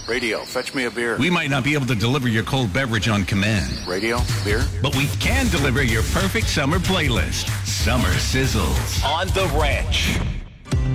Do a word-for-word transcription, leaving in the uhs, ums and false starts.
Radio, fetch me a beer. We might not be able to deliver your cold beverage on command. Radio, beer. But we can deliver your perfect summer playlist. Summer Sizzles on The Ranch.